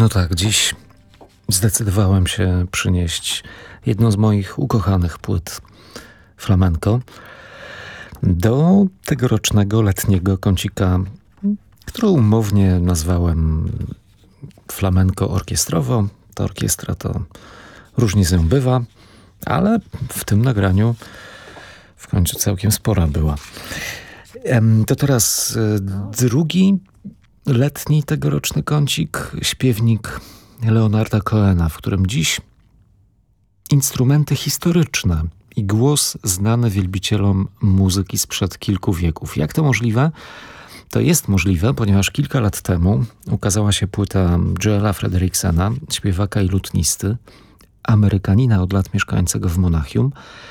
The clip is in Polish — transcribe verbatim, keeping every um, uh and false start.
No tak, dziś zdecydowałem się przynieść jedną z moich ukochanych płyt flamenco do tegorocznego letniego kącika, którą umownie nazwałem flamenco orkiestrowo. Ta orkiestra to różnie z nią bywa, ale w tym nagraniu w końcu całkiem spora była. To teraz drugi letni tegoroczny kącik, śpiewnik Leonarda Cohena, w którym dziś instrumenty historyczne i głos znany wielbicielom muzyki sprzed kilku wieków. Jak to możliwe? To jest możliwe, ponieważ kilka lat temu ukazała się płyta Joela Frederiksena, śpiewaka i lutnisty, Amerykanina od lat mieszkającego w Monachium,